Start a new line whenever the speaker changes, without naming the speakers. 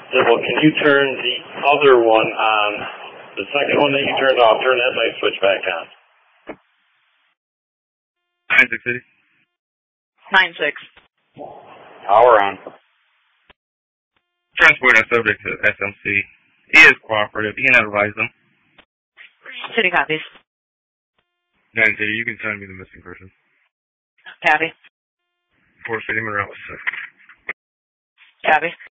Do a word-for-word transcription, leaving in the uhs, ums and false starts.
Civil, can you turn the other one on? The second one that you turned off, turn that light switch back on.
nine six City.
nine six.
Power on.
Transport and subject to S M C. He is cooperative. You can advise them.
City copies.
nine City, you can send me the missing person.
Copy.
four City Monroe.
Copy.